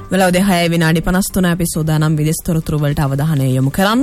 වෙලාව 6:53 අපි සෝදානම් විදේශ තොරතුරු වලට අවධානය යොමු කරන්න.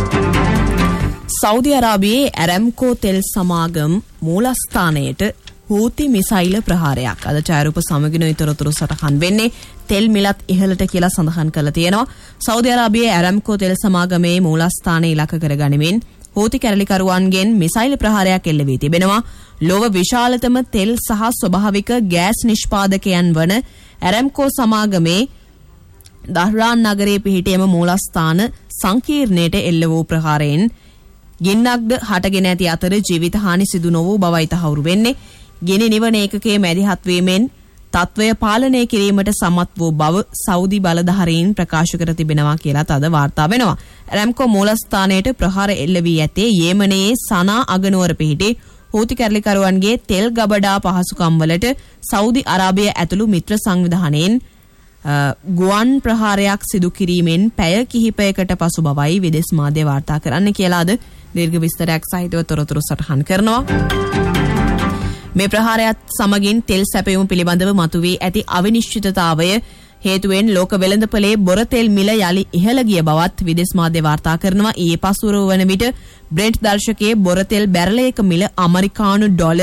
සෞදි අරාබියේ ඇරැම්කෝ තෙල් සමාගම් මූලස්ථානයට හූති මිසයිල ප්‍රහාරයක්. අද ඡායාරූප සමගිනුයි තොරතුරු සටහන් වෙන්නේ. තෙල් මිලත් ඉහළට කියලා සඳහන් කරලා තියෙනවා. සෞදි අරාබියේ ඇරැම්කෝ තෙල් සමාගමේ මූලස්ථානය ඉලක්ක කරගනිමින් හූති කැරලිකරුවන්ගෙන් මිසයිල් ප්‍රහාරයක් එල්ල වී තිබෙනවා. ලොව විශාලතම තෙල් සහ ස්වභාවික ගෑස් නිෂ්පාදකයන් වන ඇරැම්කෝ සමාගමේ දහ්රාන් නගරයේ පිහිටියම මූලස්ථාන සංකීර්ණයට එල්ල වූ ප්‍රහාරයෙන් ගින්නක්ද හටගෙන ඇති අතර ජීවිත හානි සිදු නොවූ බවයි තහවුරු වෙන්නේ. ගෙනි නිවන ඒකකයේ මැදිහත් වීමෙන් තත්වය පාලනය කිරීමට සමත් වූ බව සෞදි බලධාරීන් ප්‍රකාශ කර තිබෙනවා කියලා තද වාර්තා වෙනවා. ඇරැම්කෝ මූලස්ථානයට ප්‍රහාර එල්ල වී ඇත්තේ යෙමනයේ සනා අගනුවර පිහිටි හූති කැරලිකරුවන්ගේ තෙල් ගබඩා පහසුකම් වලට සෞදි අරාබිය ඇතුළු මිත්‍ර සංවිධානයෙන් ගුවන් ප්‍රහාරයක් සිදු කිරීමෙන් පැය කිහිපයකට පසු බවයි විදේශ මාධ්‍ය වාර්තා කරන්න කියලාද දීර්ඝ විස්තරයක් සහිතව තොරතුරු සටහන් කරනවා. මේ ප්‍රහාරයත් සමගින් තෙල් සැපයුම පිළිබඳව මතුවී ඇති අවිනිශ්චිතතාවය හේතුවෙන් ලෝක වෙළඳපොලේ බොර තෙල් මිල යලි ඉහළ ගිය බවත් විදේශ මාධ්‍ය වාර්තා කරනවා. ඊයේ පසුවරු වන විට බ්‍රෙන්ට් දර්ශකයේ බොර තෙල් බැරලයක මිල අමරිකානු ඩොලර්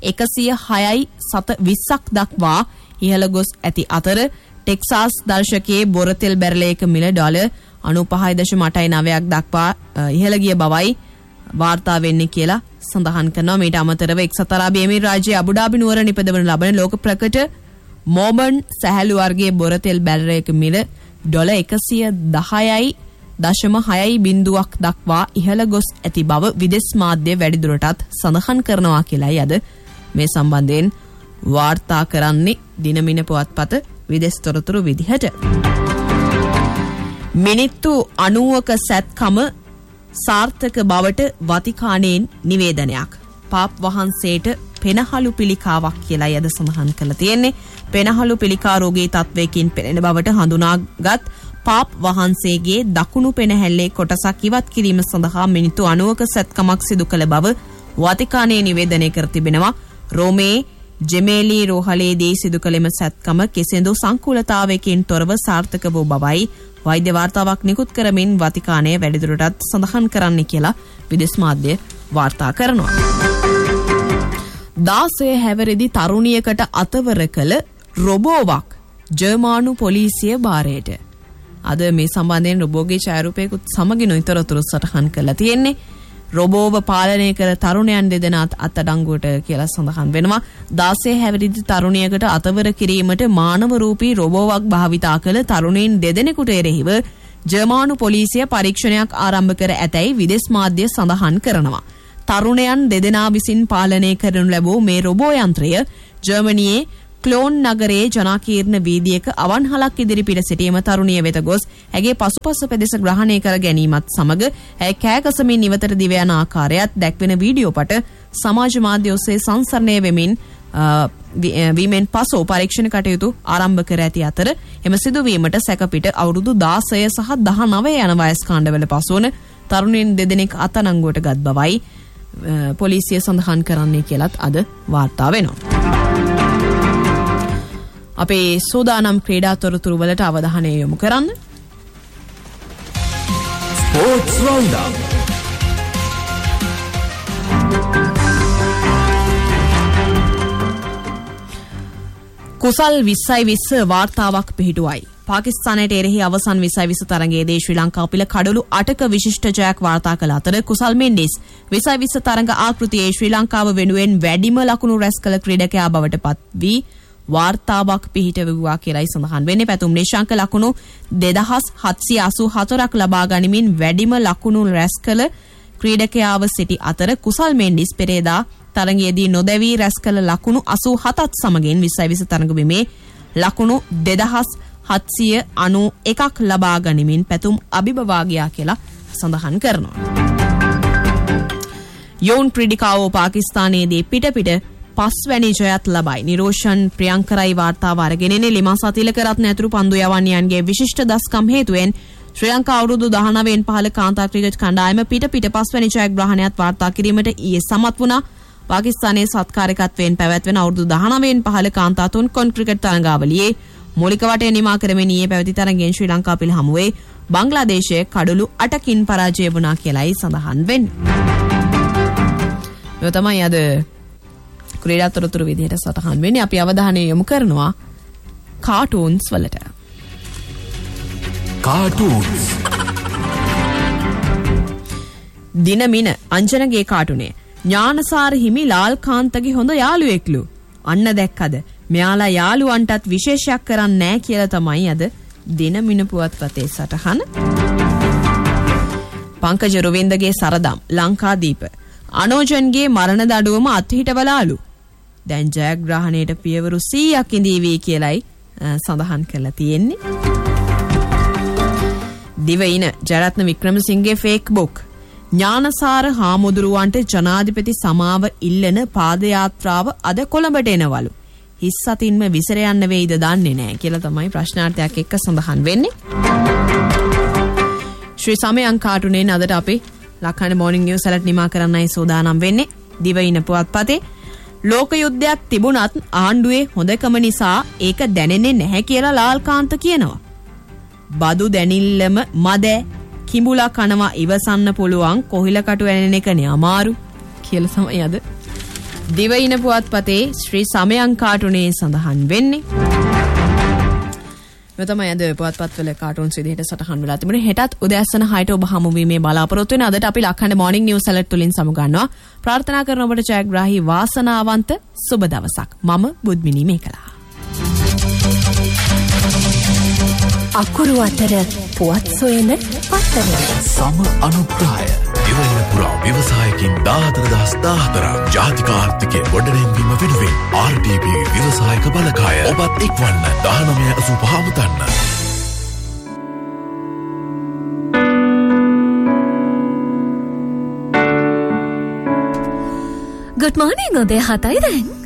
106.20ක් දක්වා ඉහළ ගොස් ඇති අතර ටෙක්සාස් දර්ශකයේ බොර තෙල් බැරලයක මිල ඩොලර් 95.89ක් දක්වා ඉහළ ගිය බවයි වාර්තා වෙන්නේ කියලා සඳහන් කරනවා. මීට අමතරව එක්සත් අරාබි එමිරාජ්‍යයේ අබුඩාබි නුවර නිපදවන ලබන ලෝක ප්‍රකට මොබන් සැහැළු වර්ගයේ බොර තෙල් බැරලයක මිල ඩොලර් 110.6 දක්වා ඉහළ ගොස් ඇති බව විදේශ මාධ්‍ය වැඩිදුරටත් සඳහන් කරනවා කියලායි අද මේ සම්බන්ධයෙන් වාර්තා කරන්නේ දිනමින පුවත්පත විදේශ තොරතුරු විදිහට. මිනිත්තු 90ක සැත්කම සාර්ථක බවට වතිකානයෙන් නිවේදනයක්. පාප් වහන්සේට පෙනහළු පිළිකාවක් කියලායි අද සඳහන් කරලා තියෙන්නේ. පෙනහළු පිළිකා රෝගී තත්වයකින් පෙළෙන බවට හඳුනාගත් පාප් වහන්සේගේ දකුණු පෙනහැල්ලේ කොටසක් ඉවත් කිරීම සඳහා මිනිත්තු 90ක සැත්කමක් සිදු කළ බව වතිකානයේ නිවේදනය කර තිබෙනවා. රෝමේ ජෙමේලි රෝහලේදී සිදු කළෙම සැත්කම කෙසේදෝ සංකූලතාවයකින් තොරව සාර්ථක වූ බවයි වෛද්‍ය වාර්තාවක් නිකුත් කරමින් වතිකානය වැඩිදුරටත් සඳහන් කරන්න කියලා විදේශ මාධ්‍ය වාර්තා කරනවා. 16 හැවිරිදි තරුණියකට අතවර කළ රොබෝවක් ජර්මානු පොලිසිය භාරයට. අද මේ සම්බන්ධයෙන් රොබෝගේ ඡායාරූපයකුත් සමගිනුයි තොරතුරු සටහන් කරලා තියෙන්නේ. රොබෝව පාලනය කර තරුණයන් දෙදෙනාත් අත්අඩංගුවට කියලා සඳහන් වෙනවා. 16 හැවිරිදි තරුණියකට අතවර කිරීමට මානව රූපී රොබෝවක් භාවිතා කළ තරුණයින් දෙදෙනෙකුට එරෙහිව ජර්මානු පොලිසිය පරීක්ෂණයක් ආරම්භ කර ඇතැයි විදේශ මාධ්‍ය සඳහන් කරනවා. තරුණයන් දෙදෙනා විසින් පාලනය කරනු ලැබූ මේ රොබෝ යන්ත්‍රය ජර්මනියේ ක්ලෝන් නගරයේ ජනාකීර්ණ වීදියක අවන්හලක් ඉදිරිපිට සිටීම තරුණිය වෙත ගොස් ඇගේ පසුපස පෙදෙස ග්‍රහණය කර ගැනීමත් සමග ඇය කෑගසමින් ඉවතට දිව යන ආකාරයත් දැක්වෙන වීඩියෝ පට සමාජ මාධ්‍ය ඔස්සේ සංසරණය වීමෙන් පසු පරීක්ෂණ කටයුතු ආරම්භ කර ඇති අතර එම සිදුවීමට සැකපිට අවුරුදු 16 සහ 19 යන වයස් කාණ්ඩවල පසුවන තරුණයින් දෙදෙනෙක් අත්අඩංගුවට ගත් බවයි පොලිසිය සඳහන් කරන්නේ කියලත් අද වාර්තා වෙනවා. අපේ සෝදානම් ක්‍රීඩා තොරතුරු වලට අවධානය යොමු කරන්න. Sports round. කුසල් 2020 වාර්තාවක් පිහිටුවයි. පාකිස්තානයට එරෙහි අවසන් 2020 තරගයේදී ශ්‍රී ලංකාව පිළ කඩලු 8ක විශිෂ්ට ජයක් වාර්තා කළ අතර කුසල් මෙන්ඩිස් 2020 තරග ආකෘතියේ ශ්‍රී ලංකාව වෙනුවෙන් වැඩිම ලකුණු රැස් කළ ක්‍රීඩකයා බවට පත් වී වාර්තාවක් පිහිටවුවා කියලායි සඳහන් වෙන්නේ. පැතුම් නිශාංක ලකුණු 2784ක් ලබා ගනිමින් වැඩිම ලකුණු රැස් කළ ක්‍රීඩකයාව සිටි අතර කුසල් මෙන්ඩිස් පෙරේදා තරගයේදී නොදැවී රැස් කළ ලකුණු 87ත් සමගින් 2020 තරග බිමේ ලකුණු 2791ක් ලබා ගනිමින් පැතුම් අභිබවා ගියා කියලා සඳහන් කරනවා. යෝන් ක්‍රීඩිකාවෝ පාකිස්තානයේදී පිට පස්වැනි ජයත් ලබයි. නිරෝෂන් ප්‍රියංකරයි වාර්තාව අරගෙන එන්නේ. ලිමා තිලකරත්න ඇතුළු පන්දු යවන්නයන්ගේ විශිෂ්ට දස්කම් හේතුවෙන් ශ්‍රී ලංකා අවුරුදු 19න් පහළ කාන්තා ක්‍රිකට් කණ්ඩායම පිට පස්වැනි ජයග්‍රහණයක් වාර්තා කිරීමට ඊයේ සමත් වුණා. පාකිස්තානයේ සත්කාරිකත්වයෙන් පැවැත්වෙන අවුරුදු 19න් පහළ කාන්තා තුන්කොන් ක්‍රිකට් තරඟාවලියේ මූලික වටය නිමා කරමින් ඊයේ පැවති තරගෙන් ශ්‍රී ලංකා පිළ හමුවේ බංග්ලාදේශයේ කඩලු 8කින් පරාජය වුණා කියලායි සඳහන් වෙන්නේ. මේ තමයි අද ක්‍රීඩා තොරතුරු විදිහට සටහන් වෙන්නේ. අපි අවධානය යොමු කරනවා කාටූන්ස් වලට. කාටූන්ස් දිනමින අංජනගේ කාටුනේ ඥානසාර හිමි ලාල් කාන්තගේ හොඳ යාළුවෙක්ලු. අන්න දැක්කද? මෙයාලා යාළුවන්ටත් විශේෂයක් කරන්නේ නැහැ කියලා තමයි අද දිනමින පුවත්පතේ සටහන. පංකජ රොවින්දගේ සරදම් ලංකාදීප අනෝජන්ගේ මරණ දඩුවම අත්හිටවලාලු. දැන් ජයග්‍රහණයට පියවරු 100ක් ඉඳීවි කියලයි සඳහන් කරලා තියෙන්නේ. දිවයින ජයරත්න වික්‍රමසිංහගේ ෆේක්බුක් ඥානසාර හාමුදුරුවන්ට ජනාධිපති සමාව ඉල්ලන පාදයාත්‍රාව අද කොළඹට එනවලු. හිස් අතින්ම විසර යන්න වෙයිද දන්නේ නැහැ කියලා තමයි ප්‍රශ්නාර්ථයක් එක්ක සඳහන් වෙන්නේ. ශ්‍රී සමයං කාටුනේ අදට අපි ලක්හඬ මෝර්නිං නිවුස් අලර්ට් නිමා කරන්නයි සූදානම් වෙන්නේ. දිවයින පුවත්පතේ ලෝක යුද්ධයක් තිබුණත් ආණ්ඩුවේ හොඳකම නිසා ඒක දැනෙන්නේ නැහැ කියලා ලාල්කාන්ත කියනවා. බදු දැනිල්ලම මද කිඹුලා කනවා ඉවසන්න පුළුවන් කොහිලකටු ඇනෙන එකනේ අමාරු කියලා තමයි අද දිවයින පුවත්පතේ ශ්‍රී සමයං කාටුනේ සඳහන් වෙන්නේ. මේ තමයි අද පුවත්පත්වල කාටුන්ස් විදිහට සටහන් වෙලා තිබුණේ. හෙටත් උදෑසන 6ට ඔබ හමු වීමේ බලාපොරොත්තු වෙන අදට අපි ලක්හඬ මෝර්නිං නිවුස් අලර්ට් තුලින් සමුගන්නවා. ප්‍රාර්ථනා කරන ඔබට ජයග්‍රාහී වාසනාවන්ත සුබ දවසක්. මම බුද්ධිනී මේකලා. අකුරු අතර පුවත් සොයන පත්තරේ සම අනුග්‍රහය දිවයින පුරා ව්‍යවසායකින් 14,014ක් ජාතික ආර්ථිකය ගොඩනැංවීම වෙනුවෙන් RDB ව්‍යවසායක බලකාය ඔබත් එක්වන්න 1985 මුතන්න. Good morning, ඔබේ 7යි දැන්.